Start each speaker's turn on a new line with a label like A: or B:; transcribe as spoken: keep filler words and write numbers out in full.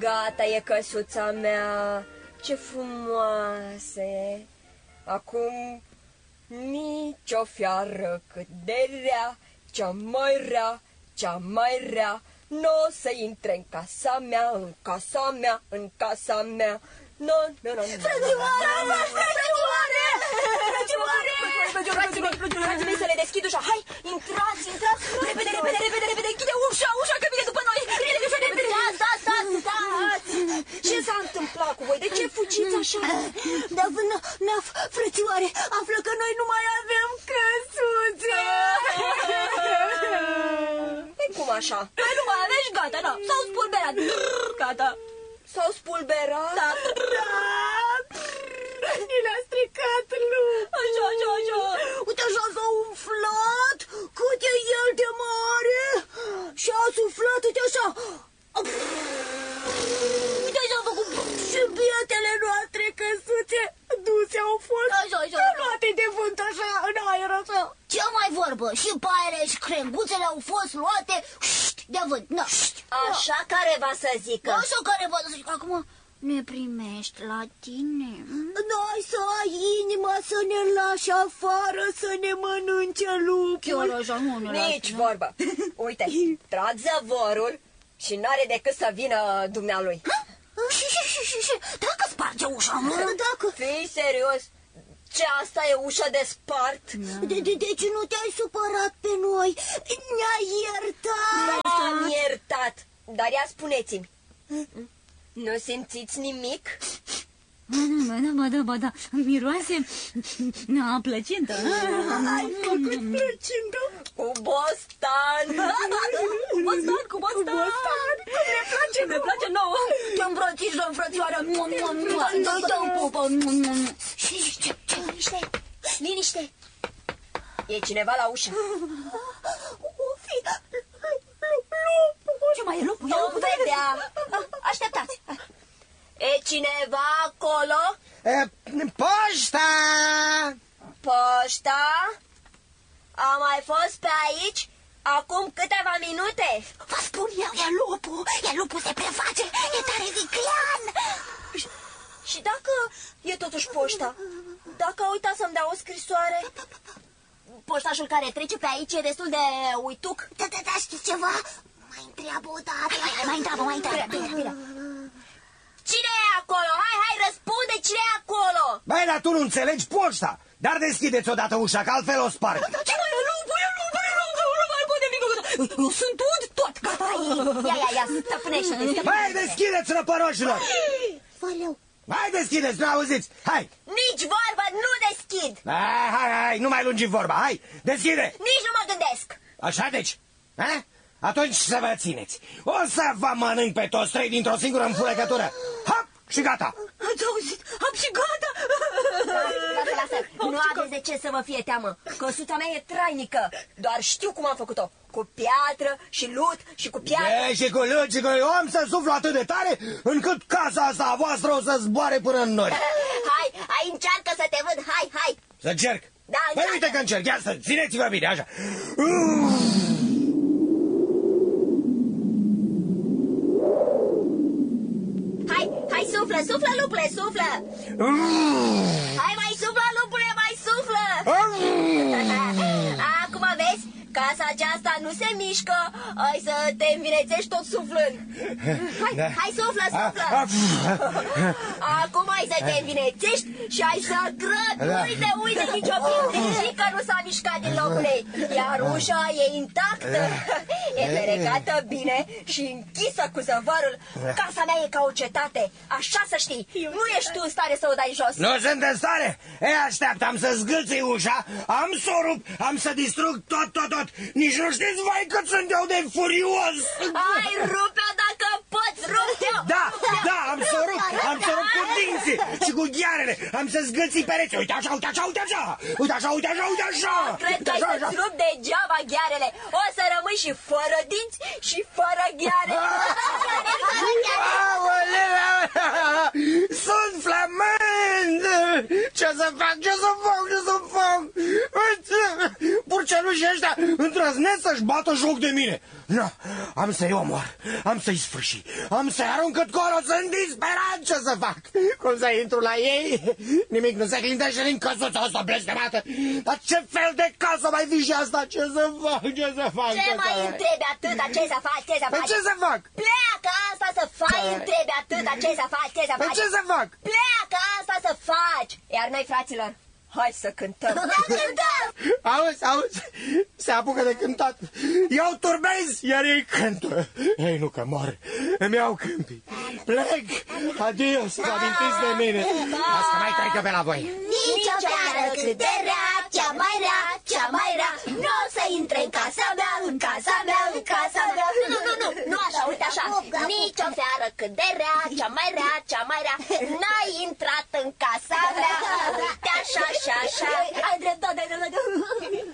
A: Gata e căsuța mea, ce frumoase. Acum nici o fiară cât de rea, cea mai rea, cea mai rea, n-o să intre în casa mea, în casa mea, în casa mea. No, no, no, no.
B: Frățioare! Frățioare! Frățioare!
A: Frații mei, să le deschid ușa. Hai, intrați, intrați. Repede, repede, repede, repede. Închide ușa, ușa, că vine după noi. Închide ușa, repede.
B: Stați, stați, stați!
A: Ce s-a întâmplat cu voi? De ce fugiți așa?
B: Dar vână, naf, frățioare, află că noi nu mai avem căsuțe!
A: E cum așa?
B: Noi nu mai avem și gata, da, s-au spulberat. Gata.
A: S-au spulberat?
B: Da. Ni le-a stricat lup. Așa, așa, așa. Uite așa s-a umflat, cât e el de mare. Și a suflat, uite așa. Uite așa a făcut. Și bietele noastre căsuțe duse au fost. Așa, așa. Luate de vânt așa, în aer așa. Ce mai vorbă? Și paiele și crenguțele au fost luate de vânt. Na.
A: Așa care va să zică.
B: Așa care va să zică. Acum ne primești la tine. Noi să ai inima să ne lași afară, să ne mănânce lupul. Chiar așa, nu ne
A: Nici vorbă. Uite, trag zăvorul și n-are decât să vină dumnealui.
B: Și, și, și, și, și, dacă sparge ușa, mă? Dacă...
A: Fii serios? Ce, asta e ușa de spart?
B: De, de, deci nu te-ai supărat pe noi? Ne-ai iertat?
A: Am iertat. Dar ia spuneți-mi, nu simțiți nimic?
C: Ba da, ba da, ba da, miroase a plăcintă.
B: Ai făcut plăcintă?
A: Cu bostan.
B: Cu bostan, cu bostan. Cum ne place, ne place nouă. Te îmbrățișăm, frățioară. Dă-i-te-o pupă. Și ce?
A: Liniște, liniște. E cineva la ușă.
B: O fi lup.
C: Ce mai e lupul?
A: Nu vedea. Așteptați. E cineva acolo?
D: E, poșta!
A: Poșta? A mai fost pe aici acum câteva minute.
B: Vă spun eu, e lupul. E lupul, se preface. E tare viclean.
A: Și, și dacă e totuși poșta? Dacă a uitat să-mi dea o scrisoare? Poștașul care trece pe aici e destul de uituc.
B: Da, da, da, știți ceva? Mai întreabă o dată. Mai întreabă, mai întreabă.
A: Bine, bine, bine. Cine e acolo? Hai, hai, răspunde, cine e acolo?
D: Băi, dar tu nu înțelegi poșta. Dar deschideți odată ușa, că altfel o sparg.
B: Ce mai e lupul? E lupul, e lupul, nu mai pot nimic. Eu sunt ud, tot, gata.
A: Ia, ia, ia, stăpânește-te.
D: Băi, deschideți, răpăroșilor.
B: Valeu.
D: Hai, deschideți, nu auziți, hai.
A: Nici vorba, nu deschid.
D: Hai, hai, hai, nu mai lungi vorba, hai, deschide.
A: Nici nu mă gândesc.
D: Așa deci, ha? Atunci să vă țineți. O să vă mănânc pe toți trei dintr-o singură înfulecătură. Hop, și gata.
B: Ați auzit? Am și gata.
A: Lasă, lasă, nu aveți de ce să vă fie teamă. Căsuța mea e trainică. Doar știu cum am făcut-o. Cu piatră și lut și cu piatră.
D: E, și cu lut și cu... Eu am să suflu atât de tare încât casa asta a voastră o să zboare până în nori.
A: Hai, hai, încearcă să te văd, hai, hai.
D: Să încerc?
A: Da,
D: Păi
A: încearcă.
D: uite că încerc, ia să țineți-vă bine, așa.
A: Hai, hai, suflă, suflă, lupule, suflă. Hai, mai suflă, lupule, mai suflă. Acum vezi, casa aceasta nu se mișcă. Hai să te învinețești tot suflând. Hai,
D: Da.
A: hai, suflă, suflă. Acum hai să te învinețești și hai să grăbi.
D: Da.
A: Uite, uite, nici o pietrică nu s-a mișcat din locul ei. Iar ușa e intactă. E ferecată bine și închisă cu zăvarul. Casa mea e ca o cetate. Așa să știi. Nu ești tu în stare să o dai jos.
D: Nu sunt în stare? E, așteaptă, am să zgâlțui ușa, am să o rup, am să distrug tot, tot, tot. Nici nu știți, vai, cât sunt eu de furios.
A: Hai, rupe-o dacă poți, rupe-o.
D: Da, da, am să o rup, am să o rup cu dinții și cu ghearele. Am să zgâlții pereții. Uite așa, uite așa, uite așa. Uite așa, uite așa, uite așa.
A: Cred că ai să-ți rup degeaba ghearele. O să rămâi și fără dinți și fără gheare.
D: Sunt flămând! Ce să fac, ce să fac, ce să fac? măcelușii ăștia îndrăznesc să-și bată joc de mine. No, am să-i omor, am să-i sfârși, am să-i arunc colo, sunt disperat, ce să fac? Cum să intru la ei? Nimic nu se clintește din căsuța asta blestemată. Dar ce fel de casă mai fi și asta? Ce să fac, ce să fac?
B: Ce mai întrebi atâta, ce să faci, ce să faci?
D: Ce să fac?
B: Pleacă asta să faci, întrebi atâta, ce să faci, ce să faci?
D: Ce să fac?
B: Pleacă asta să faci!
A: Iar noi, fraților, hai să cântăm.
B: Da, cântăm!
D: Auzi, auzi, se apucă de cântat. Iau turbezi, iar ei cântă. Ei, nu că mor, îmi iau câmpii. Plec, adio, să vă amintiți de mine. Las că mai trec eu pe la voi.
B: Nici o seară cât de rea, cea mai rea, cea mai rea, nu o să intre în casa mea, în casa mea, în casa mea. Nu, nu, nu, nu așa, uite așa. Nici o seară cât de rea, cea mai rea, cea mai rea, n-ai intrat în casa mea. Uite așa, așa, așa. Ai dreptate, ai dreptate.